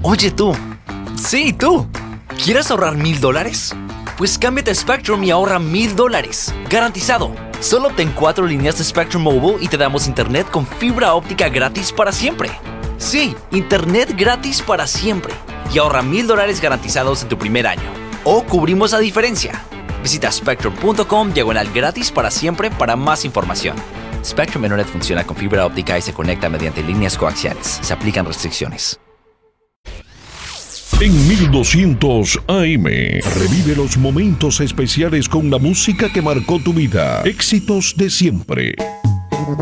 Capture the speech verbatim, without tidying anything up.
Oye tú. Sí, tú. ¿Quieres ahorrar mil dólares? Pues cámbiate a Spectrum y ahorra mil dólares. Garantizado. Solo obtén cuatro líneas de Spectrum Mobile y te damos internet con fibra óptica gratis para siempre. Sí, internet gratis para siempre. Y ahorra mil dólares garantizados en tu primer año. O cubrimos la diferencia. Visita spectrum punto com diagonal gratis para siempre para más información. Spectrum Internet funciona con fibra óptica y se conecta mediante líneas coaxiales. Se aplican restricciones. En mil doscientos A M, revive los momentos especiales con la música que marcó tu vida. Éxitos de siempre.